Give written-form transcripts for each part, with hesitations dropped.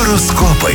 Horoskopai.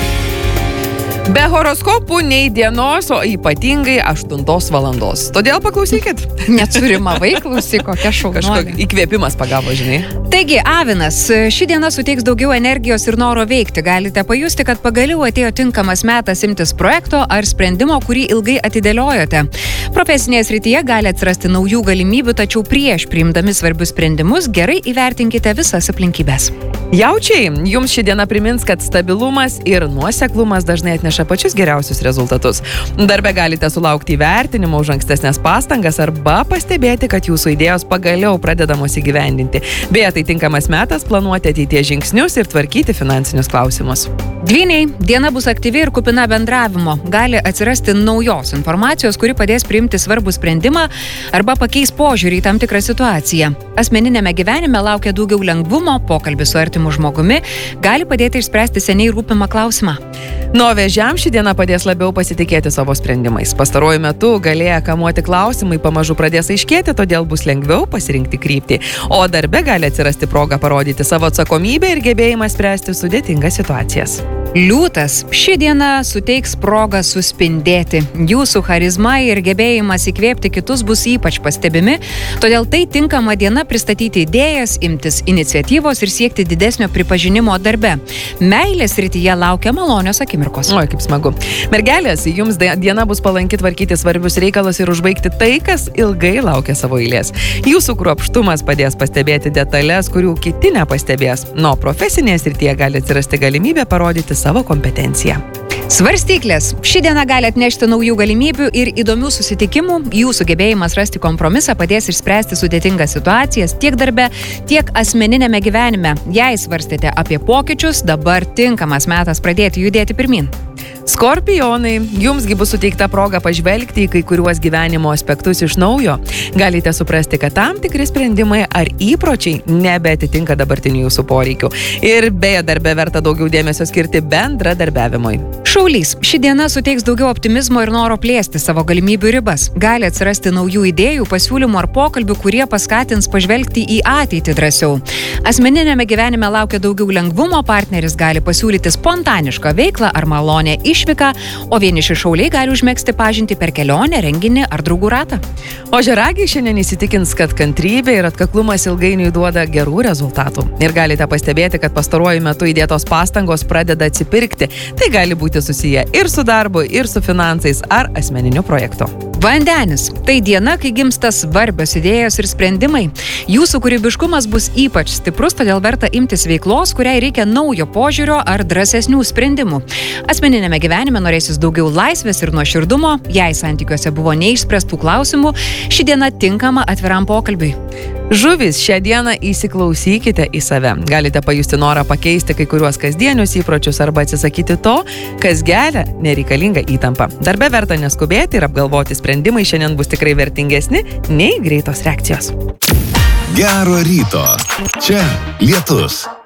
Be horoskopų nei dienos, o ypatingai 8 valandos. Todėl paklausykit. Neturima vaiklusi, kokia šaunuolė. Kažkoks įkvėpimas pagavo, žinai. Taigi, Avinas, ši diena suteiks daugiau energijos ir noro veikti. Galite pajusti, kad pagaliau atėjo tinkamas metas imtis projekto ar sprendimo, kurį ilgai atidėliojote. Profesinėje srityje gali atsirasti naujų galimybių, tačiau prieš priimdami svarbius sprendimus gerai įvertinkite visas aplinkybės. Jaučiai, jums ši diena primins, kad stabilumas ir nuoseklumas dažnai atneša pačius geriausius rezultatus. Darbe galite sulaukti įvertinimo už ankstesnės pastangas arba pastebėti, kad jūsų idėjos pagaliau pradedamos įgyvendinti. Beje, tai tinkamas metas planuoti ateities žingsnius ir tvarkyti finansinius klausimus. Dvyniai, diena bus aktyvi ir kupina bendravimo. Gali atsirasti naujos informacijos, kuri padės priimti svarbų sprendimą arba pakeis požiūrį į tam tikrą situaciją. Asmeninėme gyvenime laukia daugiau lengvumo, pokalbis su artimu žmogumi gali padėti išspręsti seniai rūpimą klausimą. Nuo vėžiam ši diena padės labiau pasitikėti savo sprendimais. Pastaruoju metu galėję kamuoti klausimai pamažu pradės aiškėti, todėl bus lengviau pasirinkti kryptį. O darbe gali atsirasti proga parodyti savo atsakomybę ir gebėjimą spręsti sudėtingas situacijas. Liūtas, ši diena suteiks progą suspindėti. Jūsų charizma ir gebėjimas įkvėpti kitus bus ypač pastebimi, todėl tai tinkama diena pristatyti idėjas, imtis iniciatyvos ir siekti didesnio pripažinimo darbe. Meilės srityje laukia malonios akimirkos. Oi, kaip smagu. Mergelės, jums diena bus palanki tvarkyti svarbius reikalus ir užbaigti tai, kas ilgai laukia savo eilės. Jūsų kruopštumas padės pastebėti detalės, kurių kiti nepastebės. Nuo profesinės srityje gali atsirasti galimybė parodyti savo kompetenciją. Svarstyklės. Ši diena gali atnešti naujų galimybių ir įdomių susitikimų. Jūsų gebėjimas rasti kompromisą padės išspręsti sudėtingas situacijas tiek darbe, tiek asmeninėme gyvenime. Jei svarstėte apie pokyčius, dabar tinkamas metas pradėti judėti pirmin. Skorpionai, jumsgi bus suteikta proga pažvelgti į kai kuriuos gyvenimo aspektus iš naujo. Galite suprasti, kad tam tikri sprendimai ar įpročiai nebeatitinka dabartinių jūsų poreikių. Ir beje, darbe verta daugiau dėmesio skirti bendradarbiavimui. Šaulys, ši diena suteiks daugiau optimizmo ir noro plėsti savo galimybių ribas. Gali atsirasti naujų idėjų, pasiūlymų ar pokalbių, kurie paskatins pažvelgti į ateitį drąsiau. Asmeninėme gyvenime laukia daugiau lengvumo, partneris gali pasiūlyti spontanišką veiklą ar malonę išvyką, o vieniši šauliai gali užmegzti pažintį per kelionę, renginį ar draugų ratą. O žiragiai šiandien įsitikins, kad kantrybė ir atkaklumas ilgainiui duoda gerų rezultatų. Ir galite pastebėti, kad pastaruoju metu įdėtos pastangos pradeda atsipirkti. Tai gali būti susiję ir su darbu, ir su finansais ar asmeniniu projektu. Vandenis. Tai diena, kai gimsta svarbios idėjos ir sprendimai. Jūsų kūrybiškumas bus ypač stiprus, todėl verta imtis veiklos, kuriai reikia naujo požiūrio ar drąsesnių sprendimų. Asmeninėme gyvenime norėsis daugiau laisvės ir nuoširdumo. Jei santykiuose buvo neišspręstų klausimų, ši diena tinkama atviram pokalbiui. Žuvys, šią dieną įsiklausykite į save. Galite pajusti norą pakeisti kai kuriuos kasdienius įpročius arba atsisakyti to, kas gelia nereikalingą įtampą. Darbe verta neskubėti ir apgalvoti sprendimai šiandien bus tikrai vertingesni nei greitos reakcijos. Gero ryto. Čia Lietus.